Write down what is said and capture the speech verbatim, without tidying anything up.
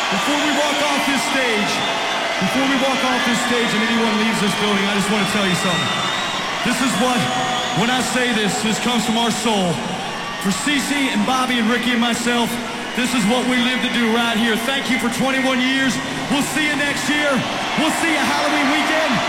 Before we walk off this stage, before we walk off this stage and anyone leaves this building, I just want to tell you something. This is what, when I say this, this comes from our soul. For Cece and Bobby and Ricky and myself, this is what we live to do right here. Thank you for twenty-one years. We'll see you next year. We'll see you Halloween weekend.